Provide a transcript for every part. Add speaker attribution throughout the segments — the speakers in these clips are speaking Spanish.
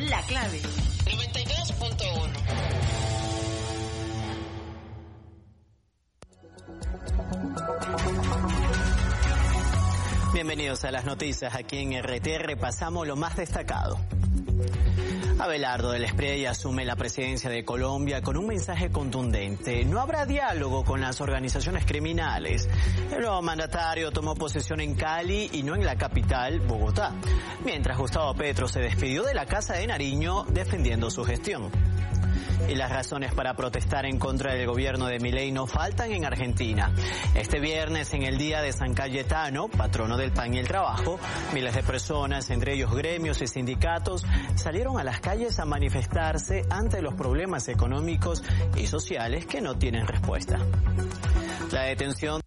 Speaker 1: La Clave.
Speaker 2: 92.1.
Speaker 3: Bienvenidos a las noticias. Aquí en RT repasamos lo más destacado. Abelardo del Espriella asume la presidencia de Colombia con un mensaje contundente. No habrá diálogo con las organizaciones criminales. El nuevo mandatario tomó posesión en Cali y no en la capital, Bogotá. Mientras Gustavo Petro se despidió de la Casa de Nariño defendiendo su gestión. Y las razones para protestar en contra del gobierno de Milei no faltan en Argentina. Este viernes, en el Día de San Cayetano, patrono del pan y el trabajo, miles de personas, entre ellos gremios y sindicatos, salieron a las calles a manifestarse ante los problemas económicos y sociales que no tienen respuesta. La detención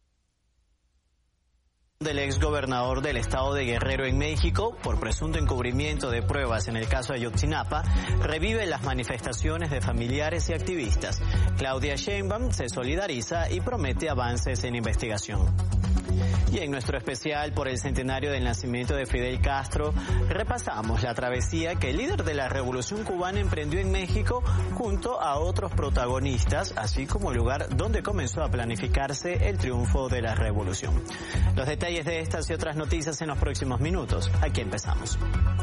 Speaker 3: del exgobernador del estado de Guerrero en México por presunto encubrimiento de pruebas en el caso de Ayotzinapa revive las manifestaciones de familiares y activistas. Claudia Sheinbaum se solidariza y promete avances en investigación. Y en nuestro especial por el centenario del nacimiento de Fidel Castro, repasamos la travesía que el líder de la Revolución Cubana emprendió en México junto a otros protagonistas, así como el lugar donde comenzó a planificarse el triunfo de la revolución. Los detalles de estas y otras noticias en los próximos minutos. Aquí empezamos.